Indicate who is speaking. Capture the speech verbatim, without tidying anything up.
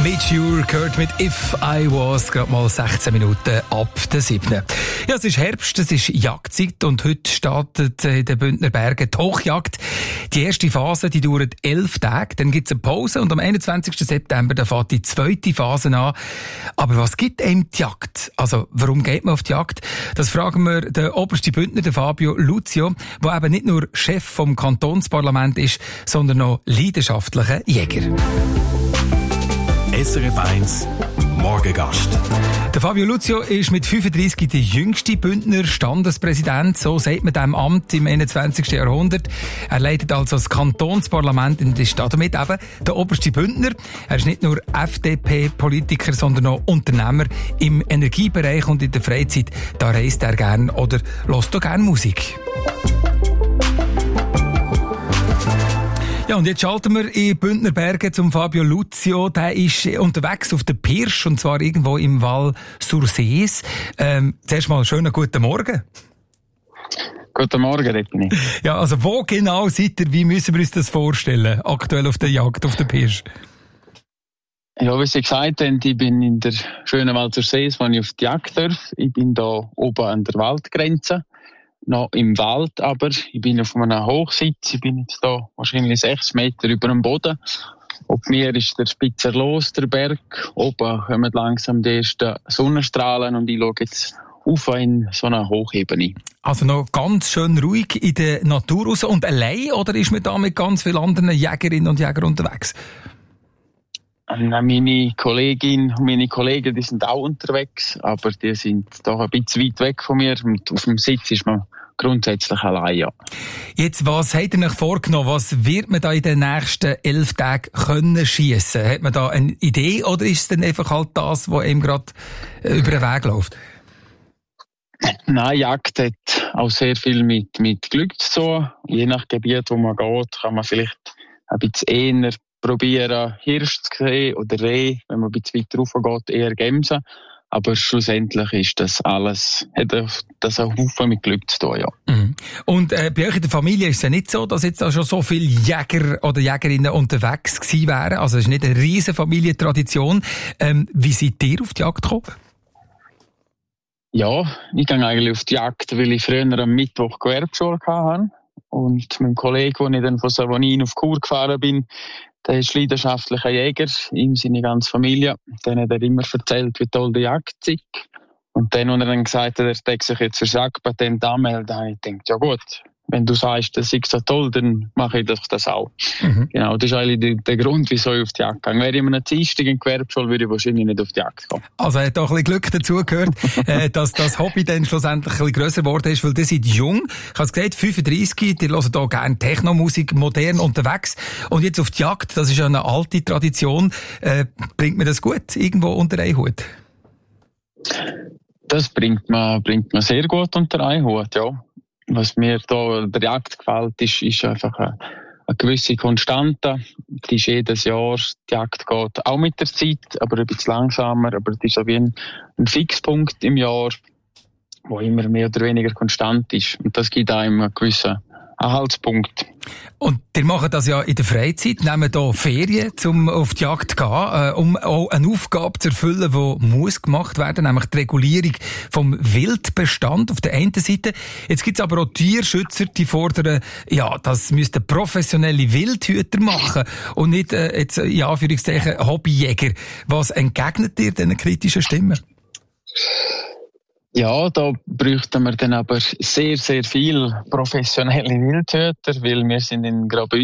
Speaker 1: Meteor gehört mit If I Was, gerade mal sechzehn Minuten ab der siebten. Ja, es ist Herbst, es ist Jagdzeit und heute startet in den Bündner Bergen die Hochjagd. Die erste Phase, die dauert elf Tage, dann gibt es eine Pause und am einundzwanzigsten September da fängt die zweite Phase an. Aber was gibt einem die Jagd? Also, warum geht man auf die Jagd? Das fragen wir den obersten Bündner, den Fabio Luzio, der eben nicht nur Chef vom Kantonsparlament ist, sondern noch leidenschaftlicher Jäger.
Speaker 2: S R F eins Morgengast.
Speaker 1: Der Fabio Luzio ist mit fünfunddreissig der jüngste Bündner Standespräsident, so sagt man dem Amt im einundzwanzigsten Jahrhundert. Er leitet also das Kantonsparlament und ist damit eben der oberste Bündner. Er ist nicht nur F D P-Politiker, sondern auch Unternehmer im Energiebereich und in der Freizeit. Da reist er gern oder hört auch gern Musik. Ja, und jetzt schalten wir in Bündner Bergen zum Fabio Luzio. Der ist unterwegs auf der Pirsch, und zwar irgendwo im Val sur Sees. Ähm, zuerst mal schönen guten Morgen.
Speaker 3: Guten Morgen, Rettini.
Speaker 1: Ja, also wo genau seid ihr? Wie müssen wir uns das vorstellen, aktuell auf der Jagd auf der Pirsch?
Speaker 3: Ja, wie Sie gesagt haben, ich bin in der schönen Val sur Sees, wo ich auf die Jagd darf. Ich bin da oben an der Waldgrenze. Noch im Wald, aber ich bin auf einem Hochsitz. Ich bin jetzt da wahrscheinlich sechs Meter über dem Boden. Ob mir ist der Spitzer los, der Berg. Oben kommen langsam die ersten Sonnenstrahlen und ich schaue jetzt auf in so eine Hochebene.
Speaker 1: Also noch ganz schön ruhig in der Natur raus und allein, oder ist man da mit ganz vielen anderen Jägerinnen und Jägern unterwegs?
Speaker 3: Meine Kollegin und meine Kollegen, die sind auch unterwegs, aber die sind doch ein bisschen weit weg von mir. Und auf dem Sitz ist man grundsätzlich allein, ja.
Speaker 1: Jetzt, was habt ihr euch vorgenommen? Was wird man da in den nächsten elf Tagen können schiessen? Hat man da eine Idee oder ist es dann einfach halt das, was einem gerade über den Weg läuft?
Speaker 3: Nein, Jagd hat auch sehr viel mit, mit Glück zu tun. Je nach Gebiet, wo man geht, kann man vielleicht ein bisschen eher probieren, Hirsch zu sehen oder Reh, wenn man ein bisschen weiter rauf geht, eher Gämsen. Aber schlussendlich ist das alles, hat das ein Haufen mit Glück zu tun, ja.
Speaker 1: Mhm. Und äh, bei euch in der Familie ist es ja nicht so, dass jetzt da schon so viele Jäger oder Jägerinnen unterwegs gewesen wären. Also es ist nicht eine riesen Familientradition. Ähm, wie seid ihr auf die Jagd gekommen?
Speaker 3: Ja, ich gehe eigentlich auf die Jagd, weil ich früher am Mittwoch Gewerbeschule hatte. Und mein Kollege, als ich dann von Savonin auf Chur gefahren bin, der ist leidenschaftlicher Jäger, ihm seine ganze Familie. Dann hat er immer erzählt, wie toll die Jagd ist. Und dann, als er dann gesagt hat, er denkt sich jetzt fürs Jagdpatent anmelden, habe ich gedacht, ja gut, wenn du sagst, das ist so toll, dann mache ich doch das auch. Mhm. Genau, das ist eigentlich der, der Grund, wieso ich auf die Jagd gehe. Wäre ich in einer Dienstag in Gewerbeschule, würde ich wahrscheinlich nicht auf die Jagd gehen.
Speaker 1: Also hat auch ein bisschen Glück dazugehört, äh, dass das Hobby dann schlussendlich ein bisschen grösser geworden ist, weil ihr seid jung. Ich habe es gesagt, fünfunddreissig, ihr hört hier gerne Technomusik, modern unterwegs. Und jetzt auf die Jagd, das ist ja eine alte Tradition. Äh, bringt mir das gut irgendwo unter einen Hut?
Speaker 3: Das bringt man, bringt man sehr gut unter einen Hut, ja. Was mir da der Jagd gefällt, ist, ist einfach eine, eine gewisse Konstante. Die ist jedes Jahr, die Jagd geht auch mit der Zeit, aber ein bisschen langsamer, aber das ist so wie ein, ein Fixpunkt im Jahr, wo immer mehr oder weniger konstant ist. Und das gibt einem einen gewissen Anhaltspunkt.
Speaker 1: Und ihr macht das ja in der Freizeit, nehmen hier Ferien, um auf die Jagd zu gehen, äh, um auch eine Aufgabe zu erfüllen, die muss gemacht werden, nämlich die Regulierung vom Wildbestand auf der einen Seite. Jetzt gibt es aber auch Tierschützer, die fordern, ja, das müssten professionelle Wildhüter machen und nicht, äh, jetzt, in Anführungszeichen, Hobbyjäger. Was entgegnet ihr diesen kritischen Stimmen?
Speaker 3: Ja, da bräuchten wir dann aber sehr, sehr viel professionelle Wildhüter, weil wir sind in Graubünden